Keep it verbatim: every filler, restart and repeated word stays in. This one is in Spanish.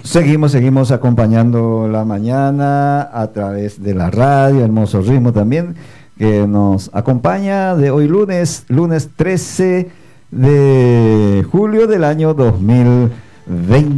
Seguimos, seguimos acompañando la mañana a través de la radio, Hermoso Ritmo también, que nos acompaña de hoy lunes, lunes trece de julio del año dos mil veinte.